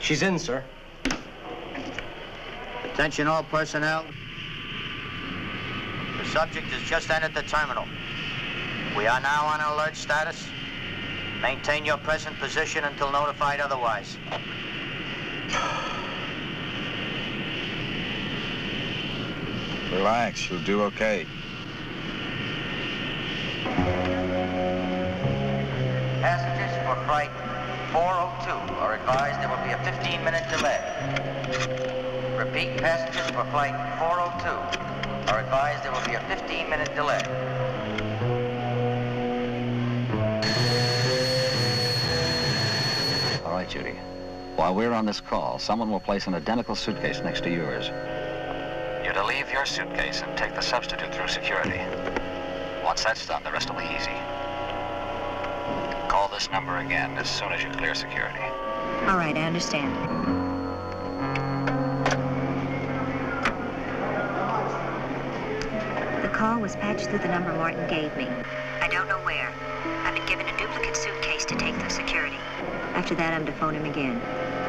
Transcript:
She's in, sir. Attention all personnel. The subject has just entered the terminal. We are now on alert status. Maintain your present position until notified otherwise. Relax, you'll do okay. Passengers for flight 402 are advised there will be a 15-minute delay. Repeat, passengers for flight 402 are advised there will be a 15-minute delay. All right, Judy. While we're on this call, someone will place an identical suitcase next to yours. You're to leave your suitcase and take the substitute through security. Once that's done, the rest will be easy. Call this number again as soon as you clear security. All right, I understand. The call was patched through the number Martin gave me. I don't know where. I've been given a duplicate suitcase to take through security. After that, I'm to phone him again.